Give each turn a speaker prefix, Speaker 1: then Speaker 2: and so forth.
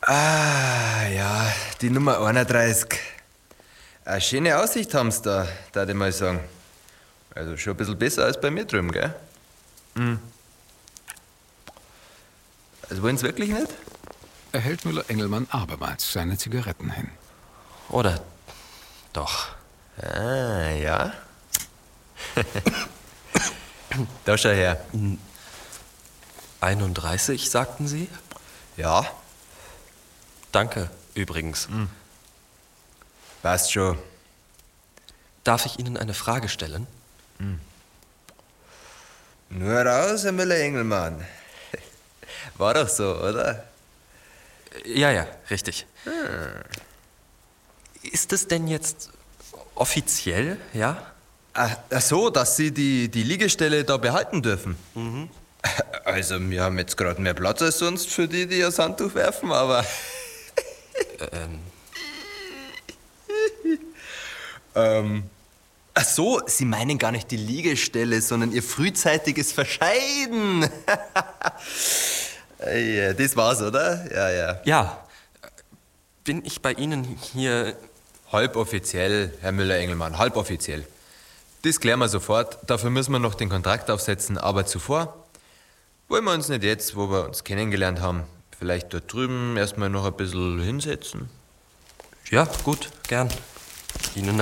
Speaker 1: Ah, ja, die Nummer 31. Eine schöne Aussicht haben sie da, würde ich mal sagen. Also schon ein bisschen besser als bei mir drüben, gell? Also wollen sie wirklich nicht?
Speaker 2: Er hält Müller-Engelmann abermals seine Zigaretten hin.
Speaker 3: Oder doch?
Speaker 1: Ah, ja. Da schau her.
Speaker 3: 31, sagten Sie?
Speaker 1: Ja,
Speaker 3: Danke, übrigens.
Speaker 1: passt schon.
Speaker 3: Darf ich Ihnen eine Frage stellen?
Speaker 1: Nur raus, Herr Müller-Engelmann. War doch so, oder?
Speaker 3: Ja, richtig. Ist es denn jetzt offiziell, ja?
Speaker 1: Ach so, dass Sie die Liegestelle da behalten dürfen. Also, wir haben jetzt gerade mehr Platz als sonst für die, die das Handtuch werfen, aber. Ach so, Sie meinen gar nicht die Liegestelle, sondern Ihr frühzeitiges Verscheiden. Ja, das war's, oder? Ja.
Speaker 3: Ja. Bin ich bei Ihnen hier...
Speaker 1: Halboffiziell, Herr Müller-Engelmann, halboffiziell. Das klären wir sofort. Dafür müssen wir noch den Kontrakt aufsetzen. Aber zuvor wollen wir uns nicht jetzt, wo wir uns kennengelernt haben, vielleicht dort drüben erstmal noch ein bisschen hinsetzen?
Speaker 3: Ja, gut, gern. Ihnen